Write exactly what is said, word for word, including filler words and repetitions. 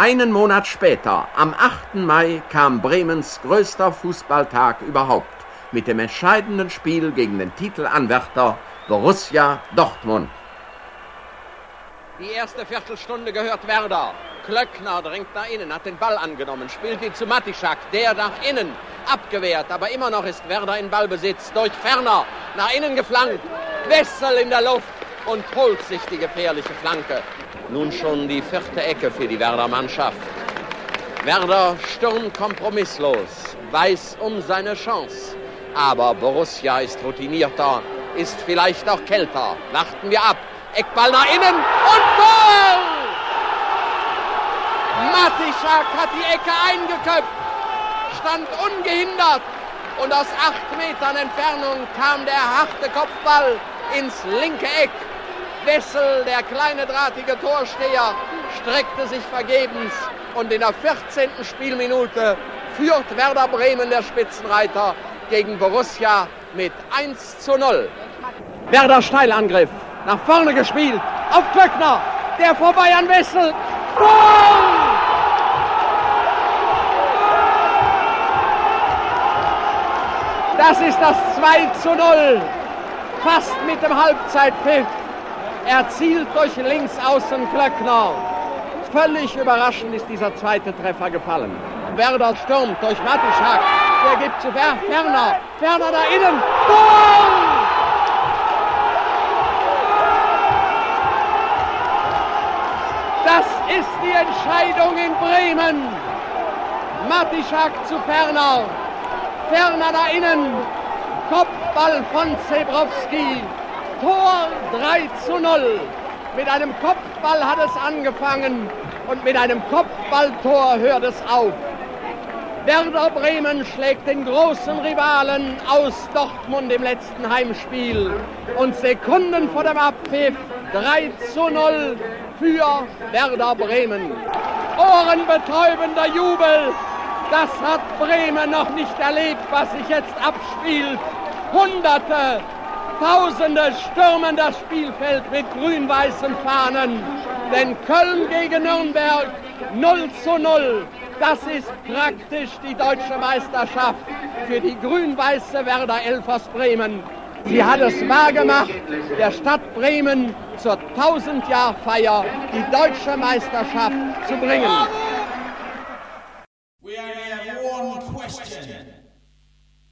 Einen Monat später, am achten Mai, kam Bremens größter Fußballtag überhaupt mit dem entscheidenden Spiel gegen den Titelanwärter Borussia Dortmund. Die erste Viertelstunde gehört Werder. Klöckner drängt nach innen, hat den Ball angenommen, spielt ihn zu Matischak, der nach innen, abgewehrt, aber immer noch ist Werder in Ballbesitz, durch Ferner, nach innen geflankt, Wessel in der Luft und holt sich die gefährliche Flanke. Nun schon die vierte Ecke für die Werder-Mannschaft. Werder stürmt kompromisslos, weiß um seine Chance, aber Borussia ist routinierter, ist vielleicht auch kälter. Warten wir ab. Eckball nach innen und Goal! Matischak hat die Ecke eingeköpft, stand ungehindert und aus acht Metern Entfernung kam der harte Kopfball ins linke Eck. Wessel, der kleine drahtige Torsteher, streckte sich vergebens und in der vierzehnten Spielminute führt Werder Bremen, der Spitzenreiter, gegen Borussia mit eins zu null. Werder Steilangriff, nach vorne gespielt, auf Klöckner, der vorbei an Wessel. Goal! Das ist das zwei zu null, fast mit dem Halbzeitpfiff. Erzielt durch Linksaußen Klöckner. Völlig überraschend ist dieser zweite Treffer gefallen. Werder stürmt durch Matischak. Der gibt zu Fer Ferner. Ferner da innen. Goal! Das ist die Entscheidung in Bremen. Matischak zu Ferner. Ferner da innen. Kopfball von Zebrowski. Tor drei zu null. Mit einem Kopfball hat es angefangen und mit einem Kopfballtor hört es auf. Werder Bremen schlägt den großen Rivalen aus Dortmund im letzten Heimspiel. Und Sekunden vor dem Abpfiff drei zu null für Werder Bremen. Ohrenbetäubender Jubel. Das hat Bremen noch nicht erlebt, was sich jetzt abspielt. Hunderte, Tausende stürmen das Spielfeld mit grün-weißen Fahnen. Denn Köln gegen Nürnberg null zu null. Das ist praktisch die deutsche Meisterschaft für die grün-weiße Werder Elf aus Bremen. Sie hat es wahrgemacht, der Stadt Bremen zur tausend-Jahr-Feier die deutsche Meisterschaft zu bringen.